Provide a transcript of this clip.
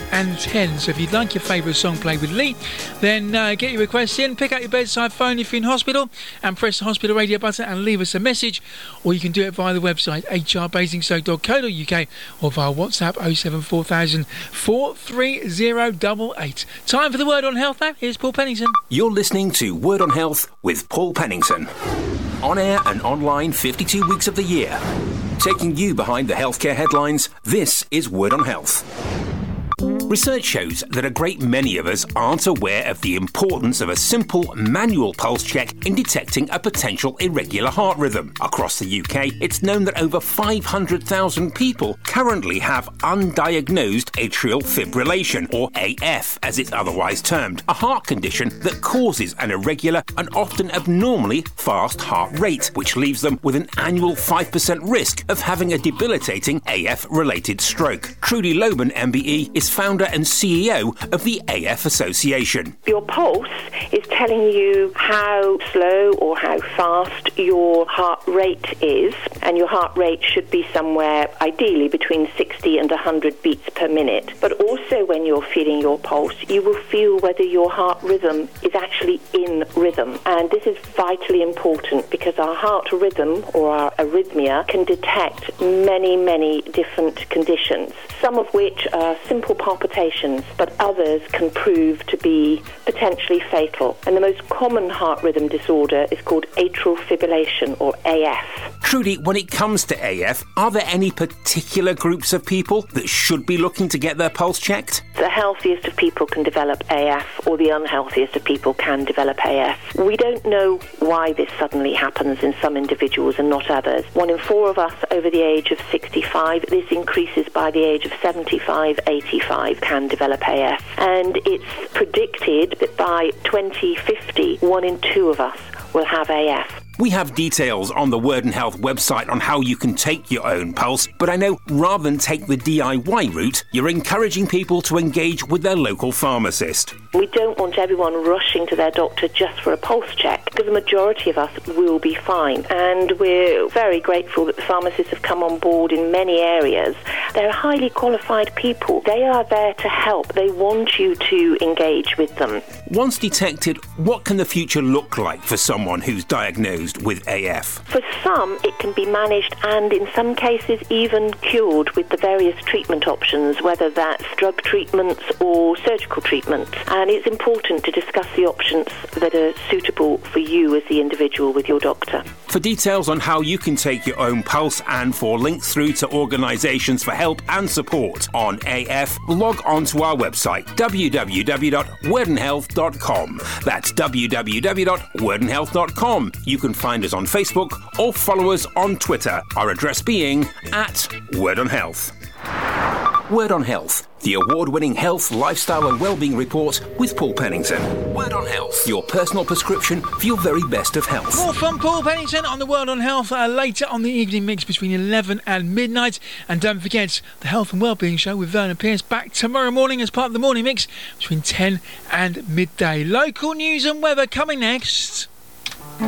and 10. So if you'd like your favourite song played with Lee, then get your request in, pick out your bedside phone if you're in hospital, and press the hospital radio button and leave us a message. Or you can do it via the website hrbasingstoke.co.uk or via WhatsApp 074,000 43088. Time for the Word on Health now. Here's Paul Pennington. You're listening to Word on Health with Paul Pennington. On air and online 52 weeks of the year. Taking you behind the healthcare headlines, this is Word on Health. Research shows that a great many of us aren't aware of the importance of a simple manual pulse check in detecting a potential irregular heart rhythm. Across the UK, it's known that over 500,000 people currently have undiagnosed atrial fibrillation, or AF as it's otherwise termed, a heart condition that causes an irregular and often abnormally fast heart rate, which leaves them with an annual 5% risk of having a debilitating AF-related stroke. Trudy Loban, MBE, is founder and CEO of the AF Association. Your pulse is telling you how slow or how fast your heart rate is, and your heart rate should be somewhere ideally between 60 and 100 beats per minute. But also when you're feeling your pulse, you will feel whether your heart rhythm is actually in rhythm. And this is vitally important because our heart rhythm, or our arrhythmia, can detect many, many different conditions, some of which are simple palpitations, but others can prove to be potentially fatal. And the most common heart rhythm disorder is called atrial fibrillation, or AF. Trudy, when it comes to AF, are there any particular groups of people that should be looking to get their pulse checked? The healthiest of people can develop AF, or the unhealthiest of people can develop AF. We don't know why this suddenly happens in some individuals and not others. 1 in 4 of us over the age of 65, this increases by the age of 75, 85 can develop AF. And it's predicted that by 2050, 1 in 2 of us will have AF. We have details on the Word and Health website on how you can take your own pulse, but I know rather than take the DIY route, you're encouraging people to engage with their local pharmacist. We don't want everyone rushing to their doctor just for a pulse check, because the majority of us will be fine. And we're very grateful that the pharmacists have come on board in many areas. They're highly qualified people. They are there to help. They want you to engage with them. Once detected, what can the future look like for someone who's diagnosed with AF? For some, it can be managed and in some cases even cured with the various treatment options, whether that's drug treatments or surgical treatments. And it's important to discuss the options that are suitable for you as the individual with your doctor. For details on how you can take your own pulse and for links through to organisations for help and support on AF, log on to our website www.wordandhealth.com. That's www.wordandhealth.com. You can find us on Facebook or follow us on Twitter, our address being @WordOnHealth. Word on Health, the award-winning health, lifestyle and wellbeing report with Paul Pennington. Word on Health, your personal prescription for your very best of health. More from Paul Pennington on the Word on Health later on the evening mix between 11 and midnight. And don't forget the Health and Wellbeing Show with Vernon Pierce back tomorrow morning as part of the morning mix between 10 and midday. Local news and weather coming next.